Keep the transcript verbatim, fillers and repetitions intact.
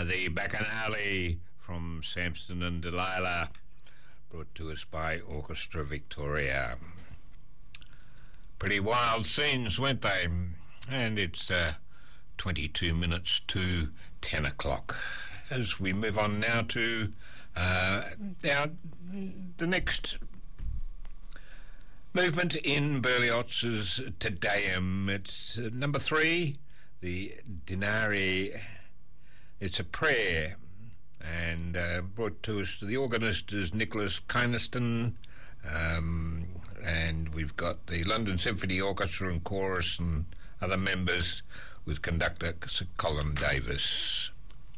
the Bacchanali from Samson and Delilah, brought to us by Orchestra Victoria. Pretty wild scenes, weren't they? And it's uh, twenty-two minutes to ten o'clock. As we move on now to uh, our, the next movement in Berlioz's Te Deum. It's uh, number three, the Dinari. It's a prayer, and uh, brought to us, the organist is Nicholas Kynaston, um, and we've got the London Symphony Orchestra and Chorus and other members with conductor Sir Colin Davis.